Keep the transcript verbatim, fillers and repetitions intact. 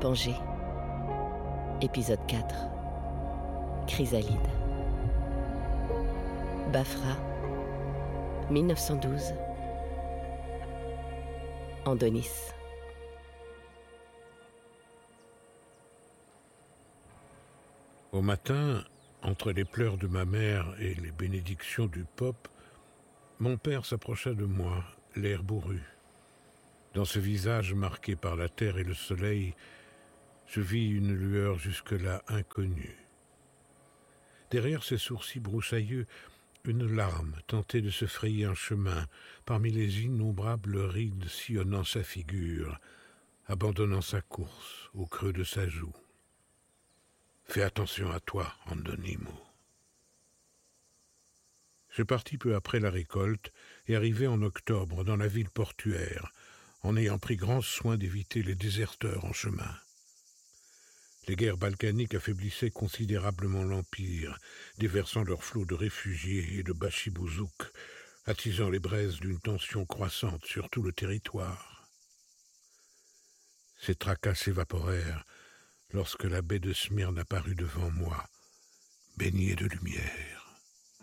Pangée. Épisode quatre. Chrysalide. Bafra, mille neuf cent douze. Andonis. Au matin, entre les pleurs de ma mère et les bénédictions du pope, mon père s'approcha de moi, l'air bourru. Dans ce visage marqué par la terre et le soleil, je vis une lueur jusque-là inconnue. Derrière ses sourcils broussailleux, une larme tentait de se frayer un chemin parmi les innombrables rides sillonnant sa figure, abandonnant sa course au creux de sa joue. « Fais attention à toi, Andonimo. » Je partis peu après la récolte et arrivai en octobre dans la ville portuaire, en ayant pris grand soin d'éviter les déserteurs en chemin. Les guerres balkaniques affaiblissaient considérablement l'Empire, déversant leurs flots de réfugiés et de bachibouzouk, attisant les braises d'une tension croissante sur tout le territoire. Ces tracas s'évaporèrent lorsque la baie de Smyrne apparut devant moi, baignée de lumière.